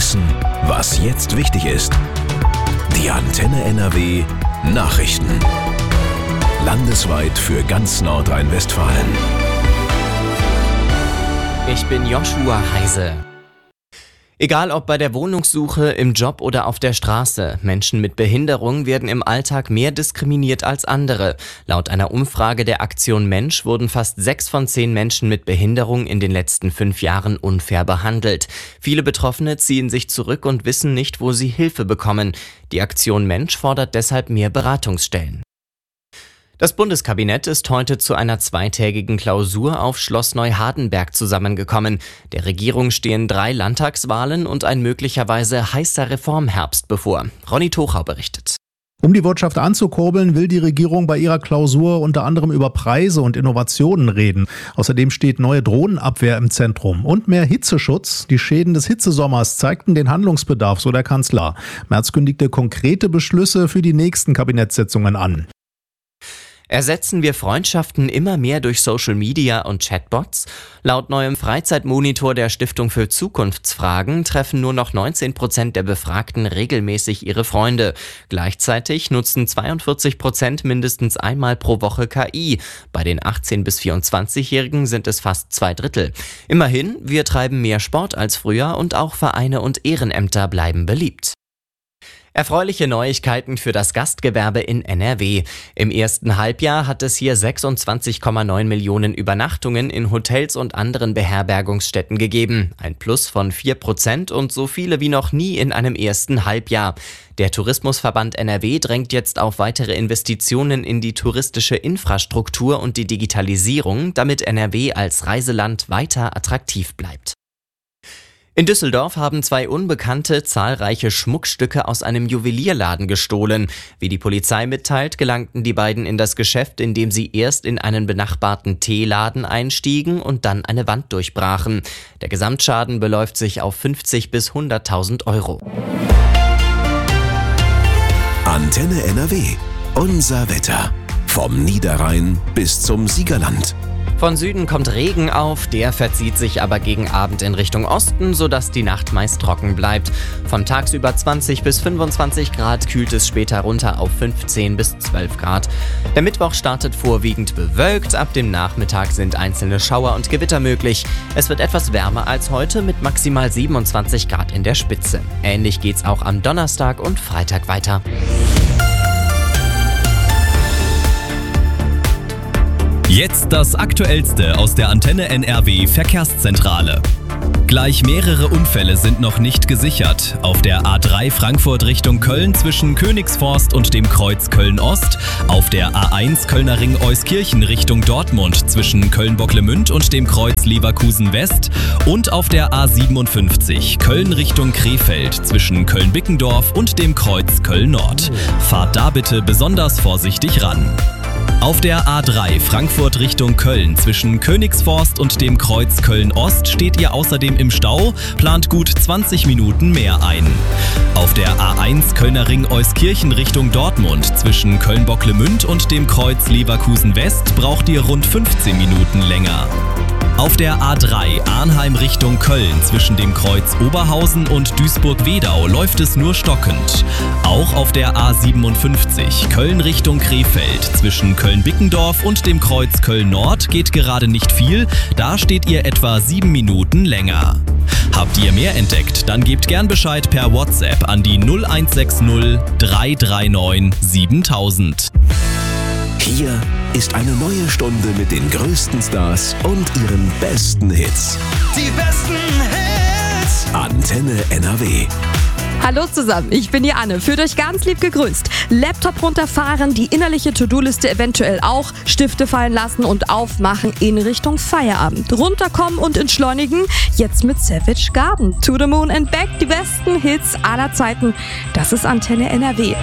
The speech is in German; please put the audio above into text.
wissen, was jetzt wichtig ist. Die Antenne NRW Nachrichten. Landesweit für ganz Nordrhein-Westfalen. Ich bin Joshua Heise. Egal ob bei der Wohnungssuche, im Job oder auf der Straße, Menschen mit Behinderung werden im Alltag mehr diskriminiert als andere. Laut einer Umfrage der Aktion Mensch wurden fast 6 von 10 Menschen mit Behinderung in den letzten 5 Jahren unfair behandelt. Viele Betroffene ziehen sich zurück und wissen nicht, wo sie Hilfe bekommen. Die Aktion Mensch fordert deshalb mehr Beratungsstellen. Das Bundeskabinett ist heute zu einer zweitägigen Klausur auf Schloss Neuhardenberg zusammengekommen. Der Regierung stehen 3 Landtagswahlen und ein möglicherweise heißer Reformherbst bevor. Ronny Tochau berichtet. Um die Wirtschaft anzukurbeln, will die Regierung bei ihrer Klausur unter anderem über Preise und Innovationen reden. Außerdem steht neue Drohnenabwehr im Zentrum und mehr Hitzeschutz. Die Schäden des Hitzesommers zeigten den Handlungsbedarf, so der Kanzler. Merz kündigte konkrete Beschlüsse für die nächsten Kabinettssitzungen an. Ersetzen wir Freundschaften immer mehr durch Social Media und Chatbots? Laut neuem Freizeitmonitor der Stiftung für Zukunftsfragen treffen nur noch 19% der Befragten regelmäßig ihre Freunde. Gleichzeitig nutzen 42% mindestens einmal pro Woche KI. Bei den 18- bis 24-Jährigen sind es fast 2/3. Immerhin, wir treiben mehr Sport als früher und auch Vereine und Ehrenämter bleiben beliebt. Erfreuliche Neuigkeiten für das Gastgewerbe in NRW. Im ersten Halbjahr hat es hier 26,9 Millionen Übernachtungen in Hotels und anderen Beherbergungsstätten gegeben. Ein Plus von 4% und so viele wie noch nie in einem ersten Halbjahr. Der Tourismusverband NRW drängt jetzt auf weitere Investitionen in die touristische Infrastruktur und die Digitalisierung, damit NRW als Reiseland weiter attraktiv bleibt. In Düsseldorf haben 2 Unbekannte zahlreiche Schmuckstücke aus einem Juwelierladen gestohlen. Wie die Polizei mitteilt, gelangten die beiden in das Geschäft, indem sie erst in einen benachbarten Teeladen einstiegen und dann eine Wand durchbrachen. Der Gesamtschaden beläuft sich auf 50.000 bis 100.000 Euro. Antenne NRW. Unser Wetter. Vom Niederrhein bis zum Siegerland. Von Süden kommt Regen auf, der verzieht sich aber gegen Abend in Richtung Osten, sodass die Nacht meist trocken bleibt. Von tagsüber 20 bis 25 Grad kühlt es später runter auf 15 bis 12 Grad. Der Mittwoch startet vorwiegend bewölkt, ab dem Nachmittag sind einzelne Schauer und Gewitter möglich. Es wird etwas wärmer als heute mit maximal 27 Grad in der Spitze. Ähnlich geht's auch am Donnerstag und Freitag weiter. Jetzt das Aktuellste aus der Antenne NRW Verkehrszentrale. Gleich mehrere Unfälle sind noch nicht gesichert. Auf der A3 Frankfurt Richtung Köln zwischen Königsforst und dem Kreuz Köln-Ost, auf der A1 Kölner Ring Euskirchen Richtung Dortmund zwischen Köln-Bocklemünd und dem Kreuz Leverkusen-West und auf der A57 Köln Richtung Krefeld zwischen Köln-Bickendorf und dem Kreuz Köln-Nord. Fahrt da bitte besonders vorsichtig ran. Auf der A3 Frankfurt Richtung Köln zwischen Königsforst und dem Kreuz Köln-Ost steht ihr außerdem im Stau, plant gut 20 Minuten mehr ein. Auf der A1 Kölner Ring Euskirchen Richtung Dortmund zwischen Köln-Bocklemünd und dem Kreuz Leverkusen-West braucht ihr rund 15 Minuten länger. Auf der A3 Arnheim Richtung Köln zwischen dem Kreuz Oberhausen und Duisburg-Wedau läuft es nur stockend. Auch auf der A57 Köln Richtung Krefeld zwischen Köln-Bickendorf und dem Kreuz Köln-Nord geht gerade nicht viel, da steht ihr etwa 7 Minuten länger. Habt ihr mehr entdeckt, dann gebt gern Bescheid per WhatsApp an die 0160 339 7000. Hier ist eine neue Stunde mit den größten Stars und ihren besten Hits. Die besten Hits! Antenne NRW. Hallo zusammen, ich bin die Anne. Fühlt euch ganz lieb gegrüßt. Laptop runterfahren, die innerliche To-Do-Liste eventuell auch, Stifte fallen lassen und aufmachen in Richtung Feierabend. Runterkommen und entschleunigen, jetzt mit Savage Garden. To the Moon and Back, die besten Hits aller Zeiten. Das ist Antenne NRW.